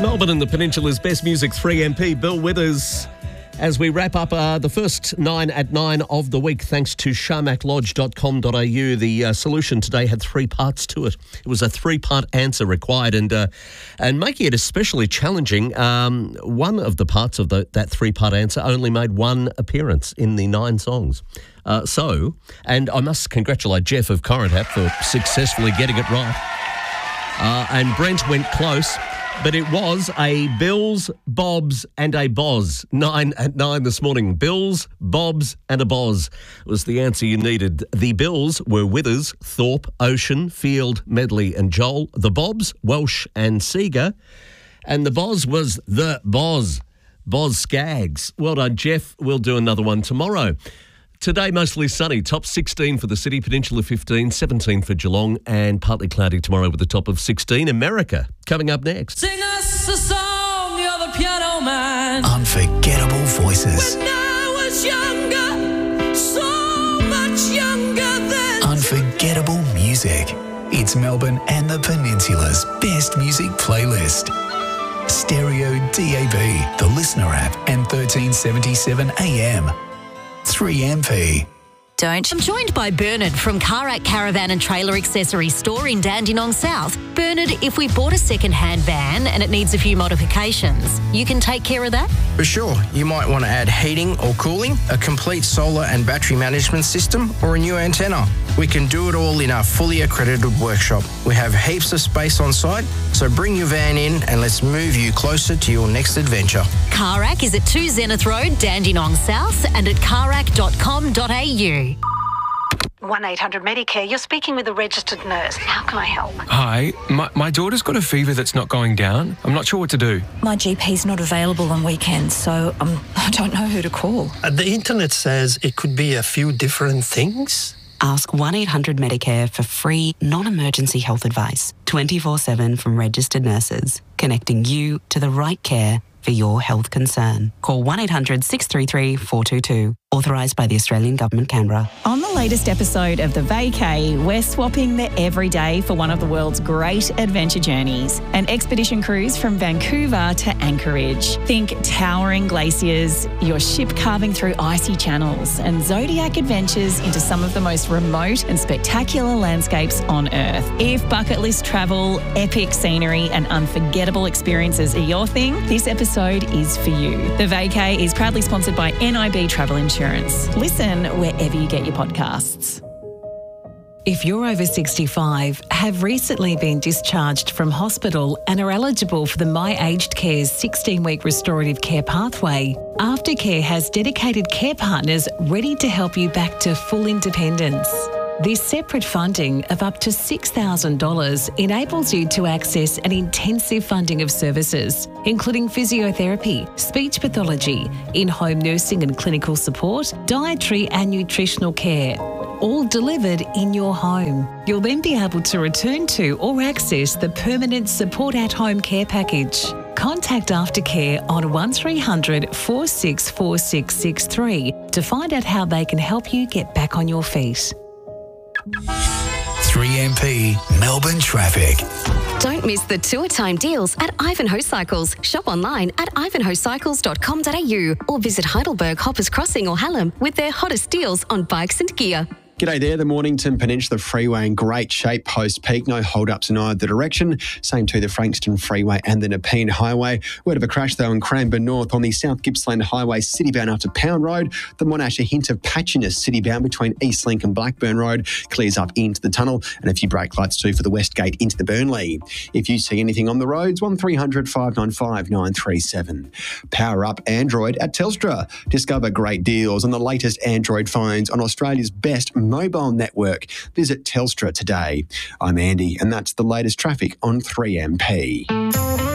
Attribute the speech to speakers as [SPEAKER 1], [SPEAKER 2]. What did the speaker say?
[SPEAKER 1] Melbourne and the Peninsula's best music, 3MP, Bill Withers. As we wrap up the first 9 at 9 of the week, thanks to sharmaklodge.com.au, the solution today had 3 parts to it. It was a 3-part answer required, and making it especially challenging, one of the parts of that 3-part answer only made 1 appearance in the 9 songs. And I must congratulate Jeff of Correntap for successfully getting it right. And Brent went close. But it was a Bills, Bobs and a Boz. 9 at 9 this morning. Bills, Bobs and a Boz was the answer you needed. The Bills were Withers, Thorpe, Ocean, Field, Medley and Joel. The Bobs, Welsh and Seeger. And the Boz was the Boz Skaggs. Well done, Jeff. We'll do another one tomorrow. Today, mostly sunny. Top 16 for the city, Peninsula 15, 17 for Geelong, and partly cloudy tomorrow with a top of 16. America coming up next.
[SPEAKER 2] Sing us a song, you're the piano man.
[SPEAKER 3] Unforgettable voices.
[SPEAKER 2] When I was younger, so much younger then.
[SPEAKER 3] Unforgettable music. It's Melbourne and the Peninsula's best music playlist. Stereo DAB, the Listener app, and 1377 AM. 3MP.
[SPEAKER 4] I'm joined by Bernard from Carac Caravan and Trailer Accessory Store in Dandenong South. Bernard, if we bought a second-hand van and it needs a few modifications, you can take care of that?
[SPEAKER 5] For sure. You might want to add heating or cooling, a complete solar and battery management system, or a new antenna. We can do it all in our fully accredited workshop. We have heaps of space on site, so bring your van in and let's move you closer to your next adventure.
[SPEAKER 4] Carac is at 2 Zenith Road, Dandenong South, and at carac.com.au.
[SPEAKER 6] 1-800-Medicare, you're speaking with a registered nurse. How can I help?
[SPEAKER 7] Hi, my daughter's got a fever that's not going down. I'm not sure what to do.
[SPEAKER 8] My GP's not available on weekends, so I don't know who to call.
[SPEAKER 9] The internet says it could be a few different things.
[SPEAKER 10] Ask 1-800-Medicare for free, non-emergency health advice, 24/7 from registered nurses, connecting you to the right care for your health concern. Call 1-800-633-422. Authorised by the Australian Government, Canberra.
[SPEAKER 11] On the latest episode of The Vacay, we're swapping the everyday for one of the world's great adventure journeys, an expedition cruise from Vancouver to Anchorage. Think towering glaciers, your ship carving through icy channels, and zodiac adventures into some of the most remote and spectacular landscapes on Earth. If bucket list travel, epic scenery, and unforgettable experiences are your thing, this episode is for you. The Vacay is proudly sponsored by NIB Travel Insurance. Listen wherever you get your podcasts.
[SPEAKER 12] If you're over 65, have recently been discharged from hospital and are eligible for the My Aged Care's 16-week restorative care pathway, Aftercare has dedicated care partners ready to help you back to full independence. This separate funding of up to $6,000 enables you to access an intensive funding of services, including physiotherapy, speech pathology, in-home nursing and clinical support, dietary and nutritional care, all delivered in your home. You'll then be able to return to or access the permanent support at home care package. Contact Aftercare on 1300 464663 to find out how they can help you get back on your feet.
[SPEAKER 3] 3MP Melbourne Traffic.
[SPEAKER 13] Don't miss the tour time deals at Ivanhoe Cycles. Shop online at ivanhoecycles.com.au or visit Heidelberg, Hoppers Crossing or Hallam with their hottest deals on bikes and gear.
[SPEAKER 14] G'day there, the Mornington Peninsula Freeway in great shape post-peak. No hold-ups in either direction. Same to the Frankston Freeway and the Nepean Highway. Word of a crash, though, in Cranbourne North on the South Gippsland Highway, citybound after Pound Road. The Monash, a hint of patchiness, citybound between Eastlink and Blackburn Road. Clears up into the tunnel, and a few brake lights too for the Westgate into the Burnley. If you see anything on the roads, 1300 595 937. Power up Android at Telstra. Discover great deals on the latest Android phones on Australia's best mobile network. Visit Telstra today. I'm Andy, and that's the latest traffic on 3MP.